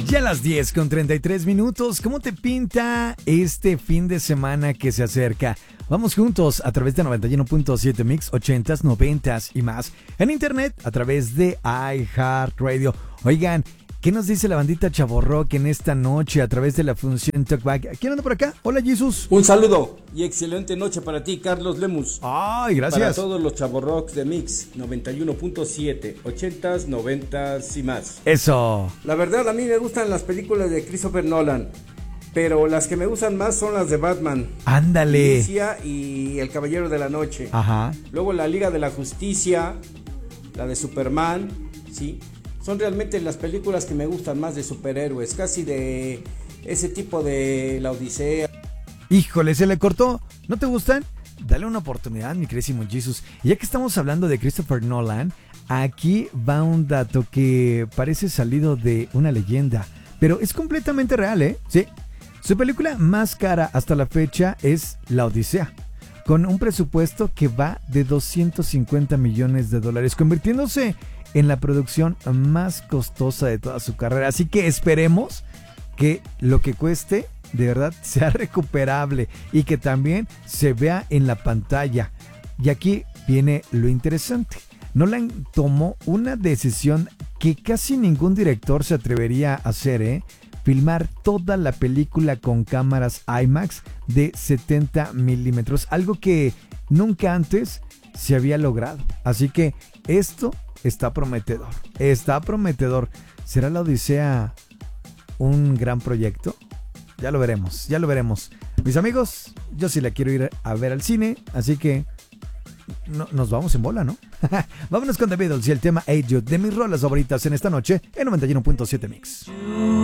Ya a las 10:33. ¿Cómo te pinta este fin de semana que se acerca? Vamos juntos a través de 91.7 Mix, 80s, 90s y más. En internet, a través de iHeartRadio. Oigan, ¿qué nos dice la bandita Chavorrock en esta noche a través de la función Talkback? ¿Quién anda por acá? Hola, Jesús. Un saludo y excelente noche para ti, Carlos Lemus. Ay, gracias. Para todos los Chavorrocks de Mix 91.7, 80s, 90s y más. Eso. La verdad, a mí me gustan las películas de Christopher Nolan, pero las que me gustan más son las de Batman. Ándale. Inicia y El Caballero de la Noche. Ajá. Luego la Liga de la Justicia, la de Superman, ¿sí? Son realmente las películas que me gustan más de superhéroes, casi de ese tipo de La Odisea. Híjole, se le cortó. ¿No te gustan? Dale una oportunidad, mi querísimo Jesus. Y ya que estamos hablando de Christopher Nolan, aquí va un dato que parece salido de una leyenda, pero es completamente real, ¿eh? Sí. Su película más cara hasta la fecha es La Odisea, con un presupuesto que va de $250 millones, convirtiéndose en la producción más costosa de toda su carrera. Así que esperemos que lo que cueste de verdad sea recuperable y que también se vea en la pantalla. Y aquí viene lo interesante. Nolan tomó una decisión que casi ningún director se atrevería a hacer, ¿eh? Filmar toda la película con cámaras IMAX de 70 milímetros, algo que nunca antes se había logrado. Así que esto está prometedor. Está prometedor. ¿Será La Odisea un gran proyecto? Ya lo veremos, ya lo veremos. Mis amigos, yo sí la quiero ir a ver al cine, así que nos vamos en bola, ¿no? Vámonos con The Beatles y el tema Hey Jude, de mis rolas favoritas en esta noche en 91.7 Mix.